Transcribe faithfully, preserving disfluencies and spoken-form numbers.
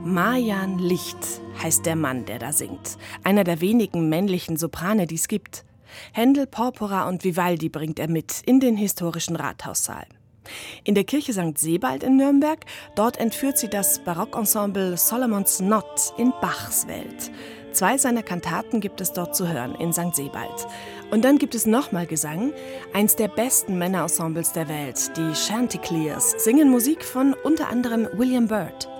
Marjan Licht heißt der Mann, der da singt. Einer der wenigen männlichen Soprane, die es gibt. Händel, Porpora und Vivaldi bringt er mit in den historischen Rathaussaal. In der Kirche Sankt Sebald in Nürnberg, dort entführt sie das Barockensemble Solomons Knot in Bachs Welt. Zwei seiner Kantaten gibt es dort zu hören in Sankt Sebald. Und dann gibt es nochmal Gesang. Eins der besten Männerensembles der Welt, die Chanticleers, singen Musik von unter anderem William Byrd.